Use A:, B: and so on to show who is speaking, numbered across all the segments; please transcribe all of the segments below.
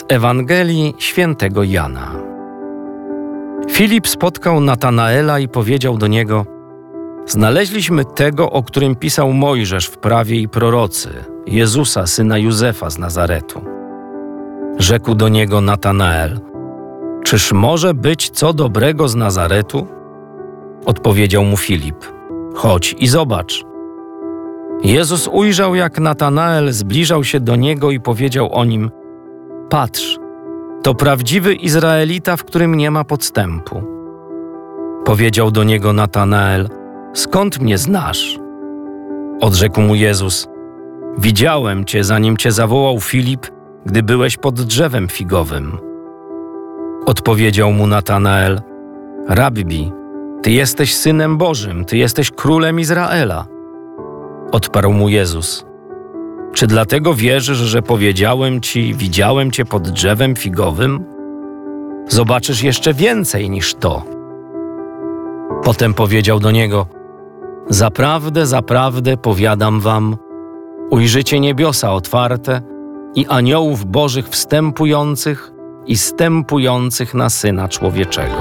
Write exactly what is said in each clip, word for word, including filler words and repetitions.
A: Ewangelii świętego Jana. Filip spotkał Natanaela i powiedział do niego: znaleźliśmy tego, o którym pisał Mojżesz w prawie i prorocy, Jezusa, syna Józefa z Nazaretu. Rzekł do niego Natanael: czyż może być co dobrego z Nazaretu? Odpowiedział mu Filip: chodź i zobacz. Jezus ujrzał, jak Natanael zbliżał się do niego i powiedział o nim: patrz, to prawdziwy Izraelita, w którym nie ma podstępu. Powiedział do niego Natanael: skąd mnie znasz? Odrzekł mu Jezus: widziałem cię, zanim cię zawołał Filip, gdy byłeś pod drzewem figowym. Odpowiedział mu Natanael: Rabbi, ty jesteś Synem Bożym, ty jesteś Królem Izraela. Odparł mu Jezus: czy dlatego wierzysz, że powiedziałem ci, widziałem cię pod drzewem figowym? Zobaczysz jeszcze więcej niż to. Potem powiedział do niego: zaprawdę, zaprawdę powiadam wam, ujrzycie niebiosa otwarte i aniołów bożych wstępujących i stępujących na Syna Człowieczego.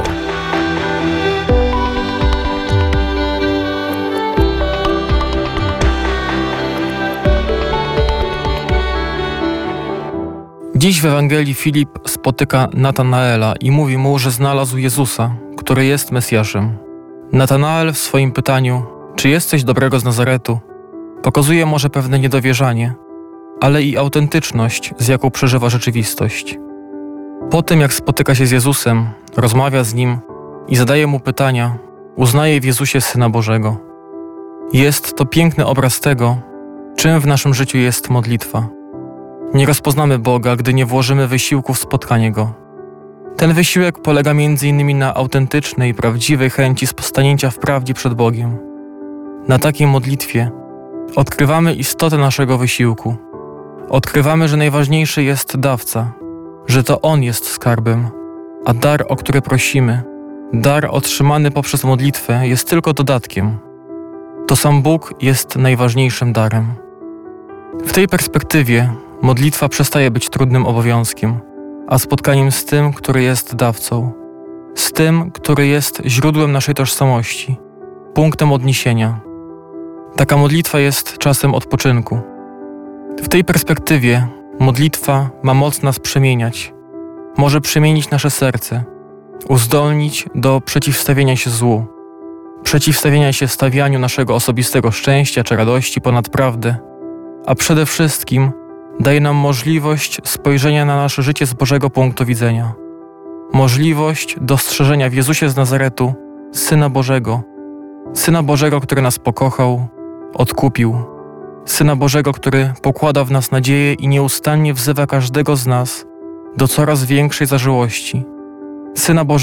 B: Dziś w Ewangelii Filip spotyka Natanaela i mówi mu, że znalazł Jezusa, który jest Mesjaszem. Natanael w swoim pytaniu: czy jest coś dobrego z Nazaretu, pokazuje może pewne niedowierzanie, ale i autentyczność, z jaką przeżywa rzeczywistość. Po tym, jak spotyka się z Jezusem, rozmawia z Nim i zadaje Mu pytania, uznaje w Jezusie Syna Bożego. Jest to piękny obraz tego, czym w naszym życiu jest modlitwa. Nie rozpoznamy Boga, gdy nie włożymy wysiłku w spotkanie Go. Ten wysiłek polega między innymi na autentycznej, prawdziwej chęci spostanięcia w prawdzie przed Bogiem. Na takiej modlitwie odkrywamy istotę naszego wysiłku. Odkrywamy, że najważniejszy jest dawca, że to On jest skarbem, a dar, o który prosimy, dar otrzymany poprzez modlitwę, jest tylko dodatkiem. To sam Bóg jest najważniejszym darem. W tej perspektywie modlitwa przestaje być trudnym obowiązkiem, a spotkaniem z tym, który jest dawcą, z tym, który jest źródłem naszej tożsamości, punktem odniesienia. Taka modlitwa jest czasem odpoczynku. W tej perspektywie modlitwa ma moc nas przemieniać, może przemienić nasze serce, uzdolnić do przeciwstawienia się złu, przeciwstawienia się stawianiu naszego osobistego szczęścia czy radości ponad prawdę, a przede wszystkim daje nam możliwość spojrzenia na nasze życie z Bożego punktu widzenia. Możliwość dostrzeżenia w Jezusie z Nazaretu Syna Bożego, Syna Bożego, który nas pokochał, odkupił, Syna Bożego, który pokłada w nas nadzieję i nieustannie wzywa każdego z nas do coraz większej zażyłości, Syna Bożego,